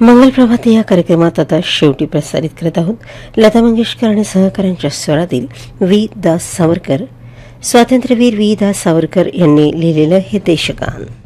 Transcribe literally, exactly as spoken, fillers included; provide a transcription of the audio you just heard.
मंगल प्रभात या कार्यक्रमात आता शेवटी प्रसारित करत आहोत लता मंगेशकर आणि सहकाऱ्यांच्या स्वरातील वी दास सावरकर स्वातंत्र्यवीर वी दास सावरकर यांनी लिहिलेलं हे देशगान.